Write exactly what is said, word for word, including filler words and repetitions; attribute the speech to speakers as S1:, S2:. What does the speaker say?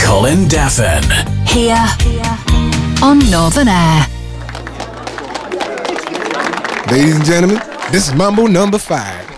S1: Colin Daffin.
S2: Here on Northern Air.
S3: Ladies and gentlemen, this is Mambo number five.